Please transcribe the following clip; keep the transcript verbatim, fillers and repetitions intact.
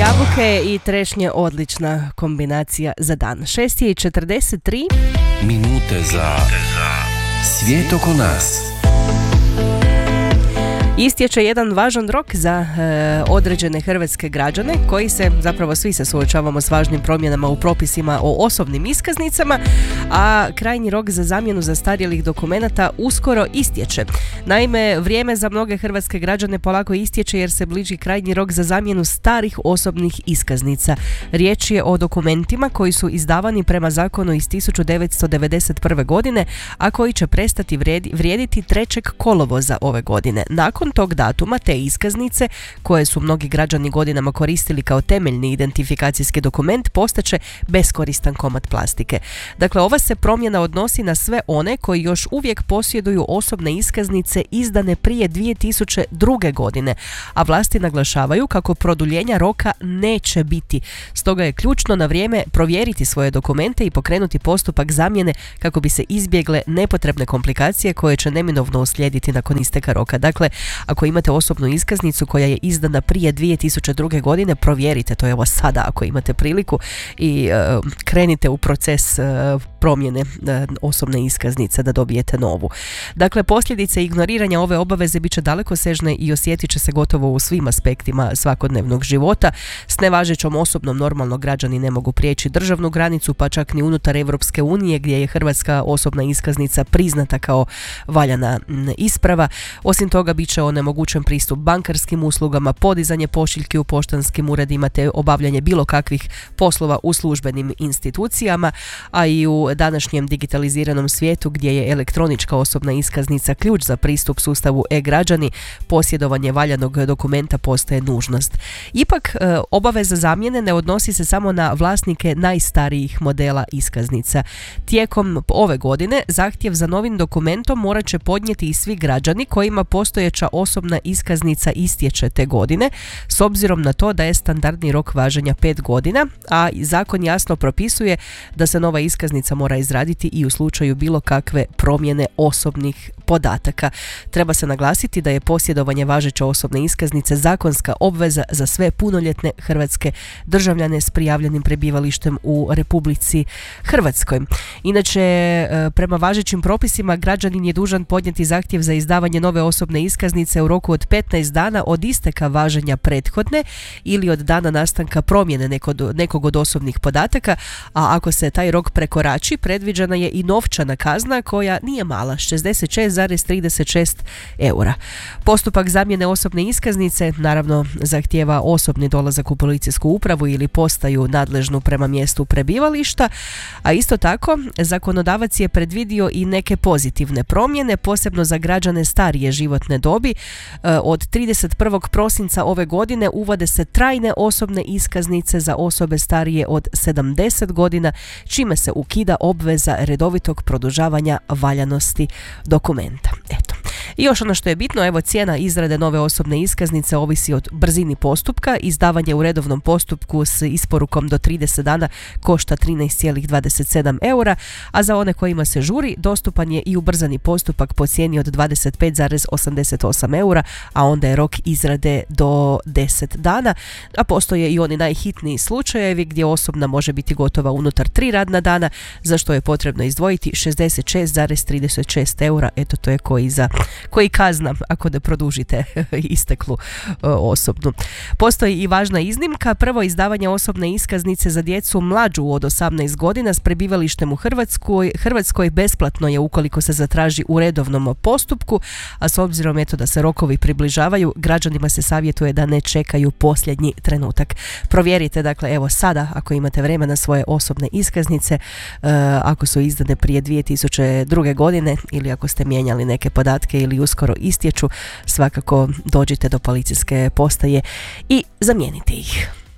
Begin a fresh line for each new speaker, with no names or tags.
jabuke i trešnje, odlična kombinacija za dan. šest je i četrdeset tri
minute za svijet oko nas.
Istječe jedan važan rok za e, određene hrvatske građane koji se, zapravo svi se suočavamo s važnim promjenama u propisima o osobnim iskaznicama, a krajnji rok za zamjenu zastarjelih dokumenata uskoro istječe. Naime, vrijeme za mnoge hrvatske građane polako istječe jer se bliži krajnji rok za zamjenu starih osobnih iskaznica. Riječ je o dokumentima koji su izdavani prema zakonu iz tisuću devetsto devedeset prve. godine, a koji će prestati vrijediti trećeg kolovoza ove godine. Nakon tog datuma te iskaznice, koje su mnogi građani godinama koristili kao temeljni identifikacijski dokument, postaće beskoristan komad plastike. Dakle, ova se promjena odnosi na sve one koji još uvijek posjeduju osobne iskaznice izdane prije dvije tisuće druge. godine, a vlasti naglašavaju kako produljenja roka neće biti. Stoga je ključno na vrijeme provjeriti svoje dokumente i pokrenuti postupak zamjene kako bi se izbjegle nepotrebne komplikacije koje će neminovno uslijediti nakon isteka roka. Dakle, ako imate osobnu iskaznicu koja je izdana prije dvije tisuće druge. godine, provjerite to, evo sada ako imate priliku, i uh, krenite u proces uh, promjene uh, osobne iskaznice da dobijete novu. Dakle, posljedice ignoriranja ove obaveze bit će dalekosežne i osjetit će se gotovo u svim aspektima svakodnevnog života. S nevažećom osobnom normalno građani ne mogu prijeći državnu granicu, pa čak ni unutar Europske unije gdje je hrvatska osobna iskaznica priznata kao valjana isprava. Osim toga, bit će onemogućen pristup bankarskim uslugama, podizanje pošiljki u poštanskim uredima te obavljanje bilo kakvih poslova u službenim institucijama, a i u današnjem digitaliziranom svijetu gdje je elektronička osobna iskaznica ključ za pristup sustavu e-građani, posjedovanje valjanog dokumenta postaje nužnost. Ipak, obaveza zamjene ne odnosi se samo na vlasnike najstarijih modela iskaznica. Tijekom ove godine zahtjev za novim dokumentom morat će podnijeti i svi građani kojima postojeća osobna iskaznica istječe te godine, s obzirom na to da je standardni rok važenja pet godina, a zakon jasno propisuje da se nova iskaznica mora izraditi i u slučaju bilo kakve promjene osobnih podataka. Treba se naglasiti da je posjedovanje važeće osobne iskaznice zakonska obveza za sve punoljetne hrvatske državljane s prijavljenim prebivalištem u Republici Hrvatskoj. Inače, prema važećim propisima građanin je dužan podnijeti zahtjev za izdavanje nove osobne iskaznice u roku od petnaest dana od isteka važenja prethodne ili od dana nastanka promjene nekog, nekog od osobnih podataka, a ako se taj rok prekorači, predviđena je i novčana kazna koja nije mala, šezdeset šest zarez trideset šest eura. Postupak zamjene osobne iskaznice naravno zahtijeva osobni dolazak u policijsku upravu ili postaju nadležnu prema mjestu prebivališta, a isto tako zakonodavac je predvidio i neke pozitivne promjene, posebno za građane starije životne dobi. Od trideset prvog prosinca ove godine uvode se trajne osobne iskaznice za osobe starije od sedamdeset godina, čime se ukida obveza redovitog produžavanja valjanosti dokumenta. Eto. I još ono što je bitno, evo, cijena izrade nove osobne iskaznice ovisi od brzini postupka. Izdavanje u redovnom postupku s isporukom do trideset dana košta trinaest zarez dvadeset sedam eura, a za one kojima se žuri dostupan je i ubrzani postupak po cijeni od dvadeset pet zarez osamdeset osam eura, a onda je rok izrade do deset dana, a postoje i oni najhitniji slučajevi gdje osobna može biti gotova unutar tri radna dana, za što je potrebno izdvojiti šezdeset šest zarez trideset šest eura. Eto, to je koji za koji kazna ako ne produžite isteklu uh, osobnu. Postoji i važna iznimka. Prvo, izdavanje osobne iskaznice za djecu mlađu od osamnaest godina s prebivalištem u Hrvatskoj, Hrvatskoj besplatno je ukoliko se zatraži u redovnom postupku, a s obzirom eto da se rokovi približavaju, građanima se savjetuje da ne čekaju posljednji trenutak. Provjerite, dakle, evo sada ako imate vremena, svoje osobne iskaznice, uh, ako su izdane prije dvije tisuće druge. godine ili ako ste mijenjali neke podatke ili uskoro istječu, svakako dođite do policijske postaje i zamijenite ih.